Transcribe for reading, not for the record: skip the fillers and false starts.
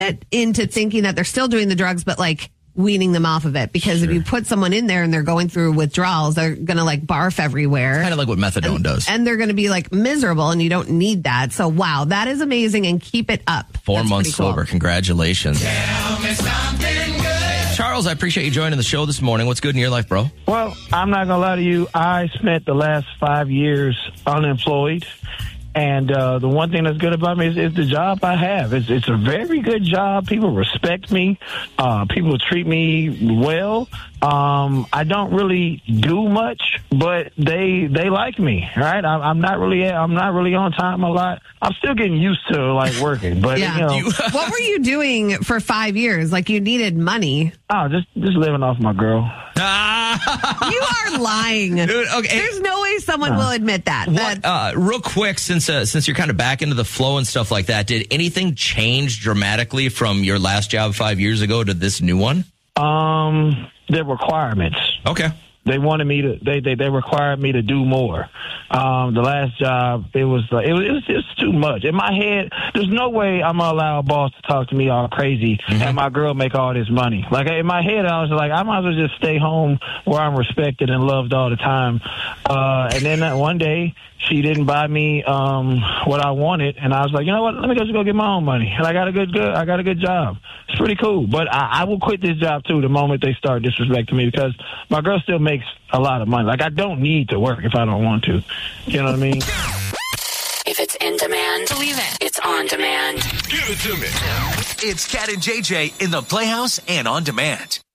into thinking that they're still doing the drugs, but like weaning them off of it. Because if you put someone in there and they're going through withdrawals, they're going to like barf everywhere. Kind of like what methadone does. And they're going to be like miserable, and you don't need that. So, wow, that is amazing, and keep it up. 4 months cool. sober. Congratulations. Tell me something good. Charles, I appreciate you joining the show this morning. What's good in your life, bro? Well, I'm not going to lie to you. I spent the last 5 years unemployed. And the one thing that's good about me is the job I have. It's a very good job. People respect me. People treat me well. I don't really do much, but they like me, right? I'm not really on time a lot. I'm still getting used to like working, but Yeah. you know, What were you doing for 5 years? Like, you needed money. just living off my girl. You are lying. Dude, okay. There's no way someone will admit that. What, real quick, since you're kind of back into the flow and stuff like that, did anything change dramatically from your last job 5 years ago to this new one? The requirements. Okay. They wanted me to. They required me to do more. The last job, it was just too much in my head. There's no way I'm gonna allow a boss to talk to me all crazy and my girl make all this money. Like in my head, I was like, I might as well just stay home where I'm respected and loved all the time. And then one day, she didn't buy me what I wanted, and I was like, you know what? Let me just go get my own money. And I got a good job. It's pretty cool. But I will quit this job too the moment they start disrespecting me, because my girl still makes a lot of money. Like, I don't need to work if I don't want to. You know what I mean? If it's in demand, believe it. It's on demand. Give it to me. It's Cat and JJ in the Playhouse and on demand.